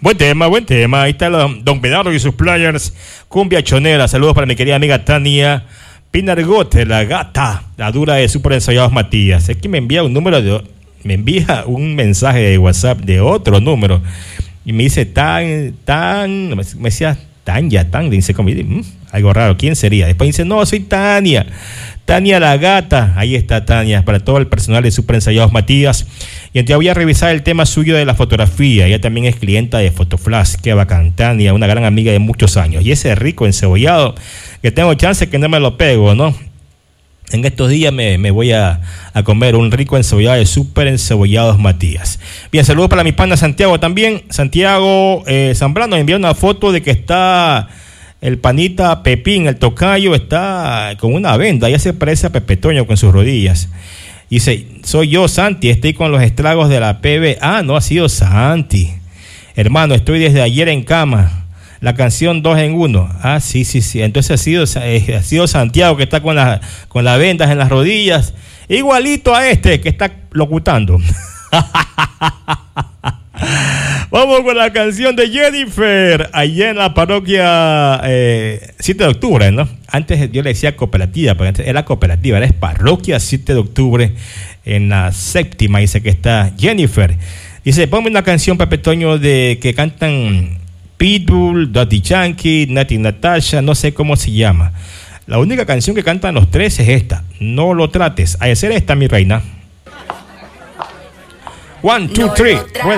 Buen tema, buen tema. Ahí está Don Pedro y sus players. Cumbia chonera. Saludos para mi querida amiga Tania Pinargote, la gata, la dura de Super Ensayados Matías. Es que me envía un mensaje de WhatsApp de otro número. Y me dice me decía Tan, dice como, algo raro, ¿quién sería? Después dice, no, soy Tania la gata. Ahí está Tania, para todo el personal de Super Ensayados Matías. Y entonces voy a revisar el tema suyo de la fotografía. Ella también es clienta de Fotoflash, qué bacán. Tania, una gran amiga de muchos años. Y ese rico encebollado, que tengo chance que no me lo pego, ¿no? En estos días me voy a comer un rico encebollado de Super Encebollados Matías. Bien, saludos para mi pana Santiago también. Santiago Zambrano me envió una foto de que está el panita Pepín, el tocayo, está con una venda. Ya se parece a Pepe Toño con sus rodillas. Dice, soy yo, Santi, estoy con los estragos de la PB. Ah, no ha sido Santi. Hermano, estoy desde ayer en cama. La canción 2 en 1. Ah, sí. Entonces ha sido Santiago que está con las vendas en las rodillas. Igualito a este que está locutando. Vamos con la canción de Jennifer. Allá en la parroquia 7 de octubre, ¿no? Antes yo le decía cooperativa, porque antes era cooperativa, ahora es parroquia 7 de octubre. En la séptima dice que está Jennifer. Dice, ponme una canción, Pepe Toño, de que cantan Pitbull, Daddy Yankee, Nati Natasha, no sé cómo se llama. La única canción que cantan los tres es esta. No lo trates. A ser esta, mi reina. 1, 2, 3.